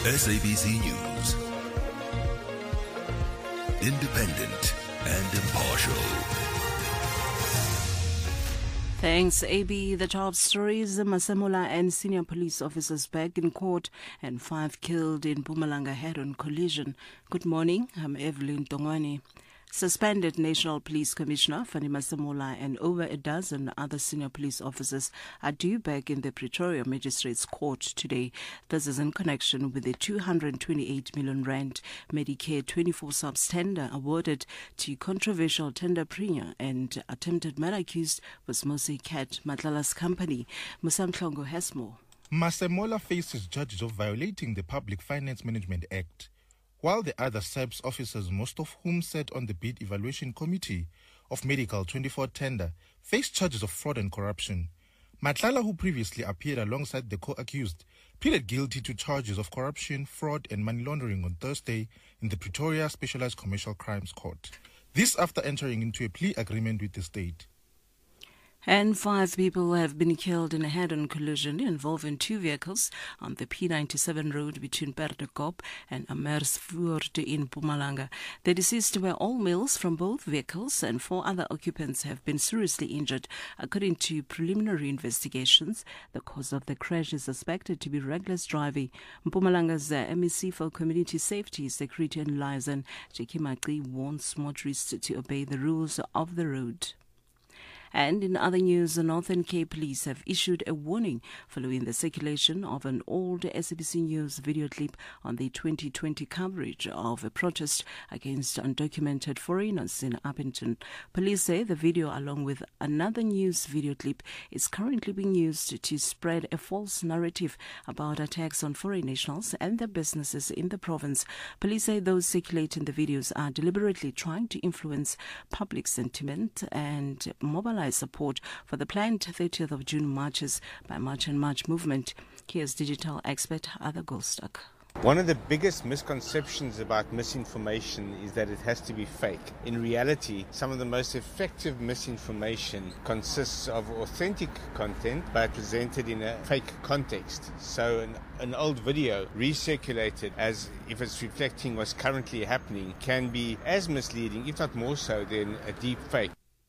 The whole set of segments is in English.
SABC News. Independent and impartial. Thanks, AB. The top stories: Masemola and senior police officers back in court and 5 killed in Mpumalanga head-on collision. Good morning, I'm Evelyn Tongwani. Suspended National Police Commissioner Fanny Masemola and over a dozen other senior police officers are due back in the Pretoria Magistrates Court today. This is in connection with the 228 million rand Medicare 24 subs tender awarded to controversial tender premier and attempted murder accused was Mosi Cat Matlala's company. Musamhlongo has more. Masemola faces charges of violating the Public Finance Management Act, while the other SAPS officers, most of whom sat on the Bid Evaluation Committee of Medical 24 tender, face charges of fraud and corruption. Matlala, who previously appeared alongside the co-accused, pleaded guilty to charges of corruption, fraud and money laundering on Thursday in the Pretoria Specialized Commercial Crimes Court. This after entering into a plea agreement with the state. And 5 people have been killed in a head-on collision involving 2 vehicles on the P97 road between Perdekop and Amersfoort in Mpumalanga. The deceased were all males from both vehicles, and 4 other occupants have been seriously injured. According to preliminary investigations, the cause of the crash is suspected to be reckless driving. Mpumalanga's MEC for Community Safety, Security and Liaison, Jackie Maki, warns motorists to obey the rules of the road. And in other news, the Northern Cape Police have issued a warning following the circulation of an old SABC News video clip on the 2020 coverage of a protest against undocumented foreigners in Upington. Police say the video, along with another news video clip, is currently being used to spread a false narrative about attacks on foreign nationals and their businesses in the province. Police say those circulating the videos are deliberately trying to influence public sentiment and mobilize support for the planned 30th of June marches by March and March movement. Here's digital expert Ada Goldstuck. One of the biggest misconceptions about misinformation is that it has to be fake. In reality, some of the most effective misinformation consists of authentic content but presented in a fake context. So an old video recirculated as if it's reflecting what's currently happening can be as misleading, if not more so, than a deep fake.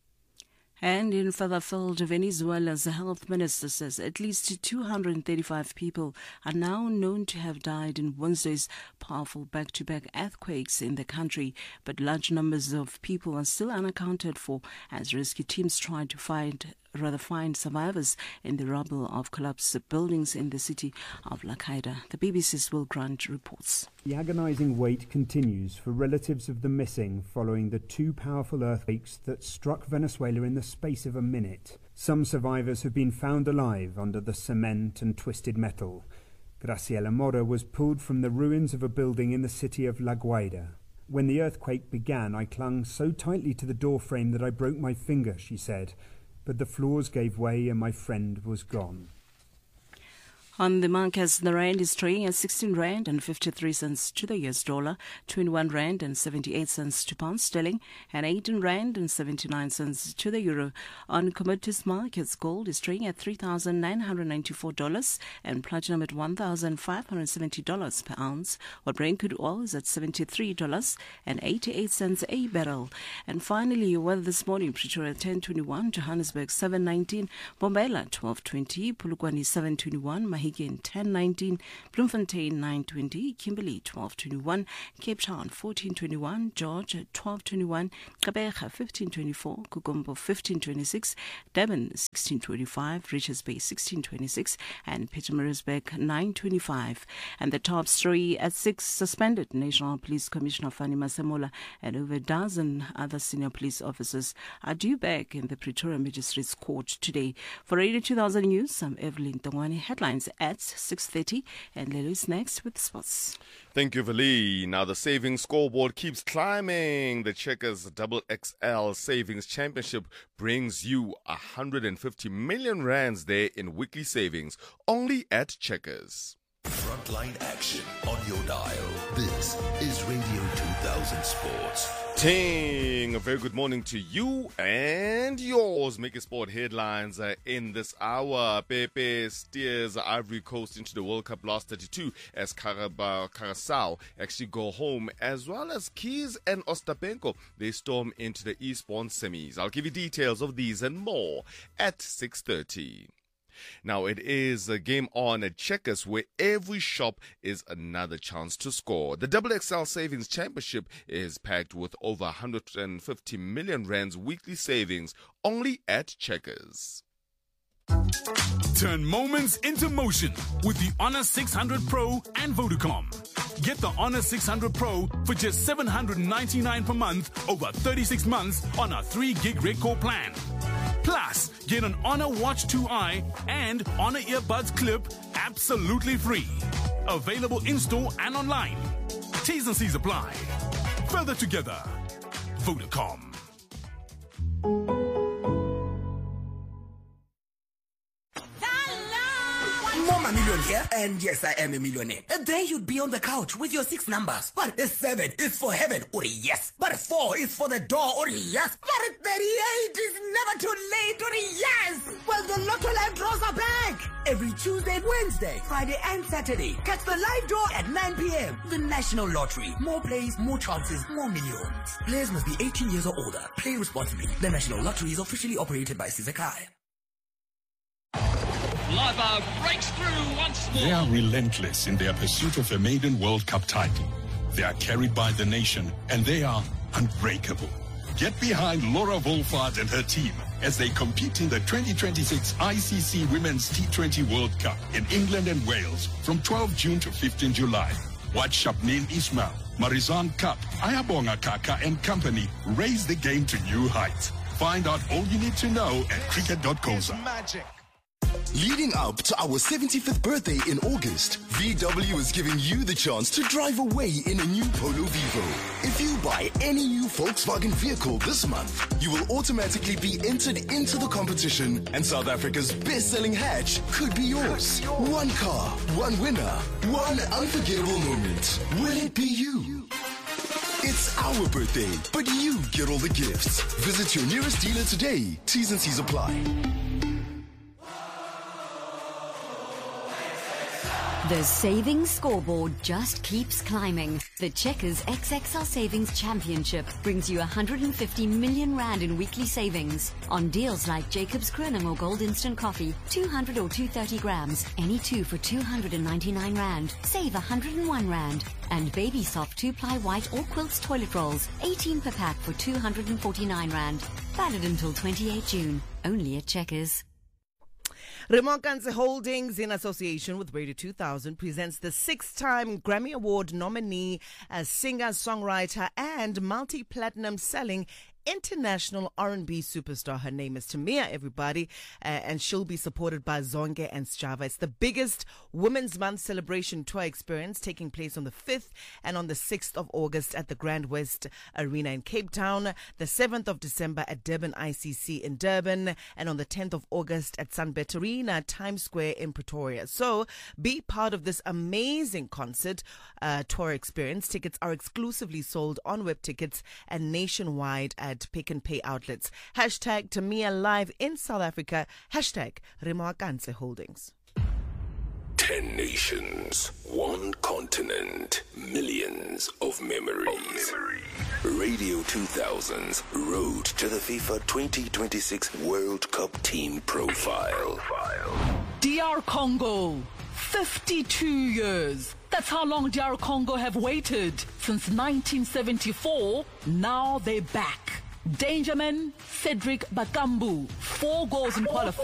And in further field, Venezuela's health minister says at least 235 people are now known to have died in Wednesday's powerful back-to-back earthquakes in the country, but large numbers of people are still unaccounted for as rescue teams try to find survivors in the rubble of collapsed buildings in the city of La Caida. The BBC's Will Grant reports. The agonizing wait continues for relatives of the missing following the 2 powerful earthquakes that struck Venezuela in the space of a minute. Some survivors have been found alive under the cement and twisted metal. Graciela Mora was pulled from the ruins of a building in the city of La Guaira. When the earthquake began, I clung so tightly to the doorframe that I broke my finger, she said. But the floors gave way and my friend was gone. On the markets, the rand is trading at 16 rand and 53 cents to the US dollar, 21 rand and 78 cents to pound sterling, and 18 rand and 79 cents to the euro. On commodities markets, gold is trading at $3,994 and platinum at $1,570 per ounce, while Brent crude oil is at $73.88 a barrel. And finally, weather this morning: Pretoria 10:21, Johannesburg 7:19, Mbombela 12:20, Polokwane 7:21, Mahikeng 10:19, Bloemfontein 9:20, Kimberley 12:21, Cape Town 14:21, George 12:21, Gqeberha 15:24, Kukombo 15:26, Durban 16:25, Richards Bay 16:26, and Pietermaritzburg 9:25. And the top story at 6: suspended National Police Commissioner Fanny Masemola and over a dozen other senior police officers are due back in the Pretoria Magistrates Court today. For Radio 2000 News, I'm Evelyn Tongwani. Headlines at 6:30, and Lelo is next with sports. Thank you, Vali. Now the savings scoreboard keeps climbing. The Checkers Double XL Savings Championship brings you 150 million rands there in weekly savings, only at Checkers. From frontline action on your dial. This is Radio 2000 Sports. Ting, a very good morning to you and yours. Make it sport headlines in this hour. Pepe steers Ivory Coast into the World Cup last 32 as Curaçao actually go home, as well as Keys and Ostapenko. They storm into the Eastbourne semis. I'll give you details of these and more at 6:30. Now, it is a game on at Checkers where every shop is another chance to score. The XXL Savings Championship is packed with over 150 million rands weekly savings only at Checkers. Turn moments into motion with the Honor 600 Pro and Vodacom. Get the Honor 600 Pro for just $799 per month over 36 months on a 3-gig Red plan. Plus, get an Honor Watch 2i and Honor Earbuds Clip absolutely free. Available in-store and online. T's and C's apply. Further together. Vodacom. Mama Million here, and yes, I am a millionaire. And then you'd be on the couch with your 6 numbers. But 7 is for heaven, or yes. But 4 is for the door, or yes. But 38 is never too late, or yes. Well, the Lotto Live draws are back. Every Tuesday, Wednesday, Friday, and Saturday. Catch the live draw at 9 p.m. The National Lottery. More plays, more chances, more millions. Players must be 18 years or older. Play responsibly. The National Lottery is officially operated by Sizakai. Lava breaks through once more. They are relentless in their pursuit of a maiden World Cup title. They are carried by the nation, and they are unbreakable. Get behind Laura Wolfhard and her team as they compete in the 2026 ICC Women's T20 World Cup in England and Wales from 12 June to 15 July. Watch Shabneel Ismail, Marizan Cup, Ayabonga Kaka and company raise the game to new heights. Find out all you need to know at cricket.coza. Magic. Leading up to our 75th birthday in August, VW is giving you the chance to drive away in a new Polo Vivo. If you buy any new Volkswagen vehicle this month, you will automatically be entered into the competition, and South Africa's best-selling hatch could be yours. One car, one winner, one unforgettable moment. Will it be you? It's our birthday, but you get all the gifts. Visit your nearest dealer today. T's and C's apply. The savings scoreboard just keeps climbing. The Checkers XXL Savings Championship brings you 150 million rand in weekly savings on deals like Jacob's Kruining or Gold Instant Coffee, 200 or 230 grams, any 2 for 299 rand. Save 101 rand. And Baby Soft 2-ply white or quilts toilet rolls, 18 per pack for 249 rand. Valid until 28 June. Only at Checkers. Remokanse Holdings, in association with Radio 2000, presents the 6-time Grammy Award nominee as singer, songwriter, and multi-platinum selling international R&B superstar. Her name is Tamia, everybody, and she'll be supported by Zonke and Sjava. It's the biggest Women's Month celebration tour experience, taking place on the 5th and on the 6th of August at the Grand West Arena in Cape Town, the 7th of December at Durban ICC in Durban, and on the 10th of August at Sunbet Arena, Times Square in Pretoria. So be part of this amazing concert tour experience. Tickets are exclusively sold on web tickets and nationwide at Pick and Pay outlets. Hashtag Tamia Live in South Africa. Hashtag Remokanse Holdings. 10 nations, 1 continent, millions of memories. Radio 2000's Road to the FIFA 2026 World Cup Team Profile. DR Congo, 52 years. That's how long DR Congo have waited. Since 1974, now they're back. Dangerman Cedric Bakambu, 4 goals in qualifying.